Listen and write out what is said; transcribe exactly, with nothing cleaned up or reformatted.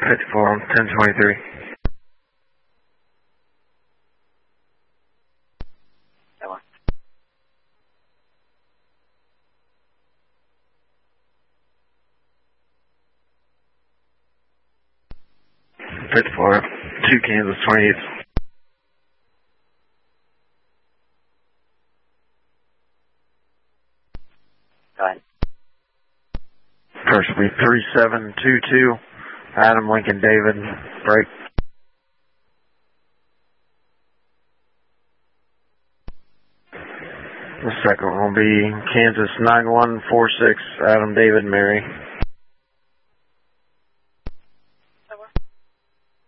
fifty-four on ten twenty-three. fifty-four, two Kansas twenty-eight. Go ahead. First will be three seven two two, Adam Lincoln David, break. The second will be Kansas nine one four six, Adam David Mary.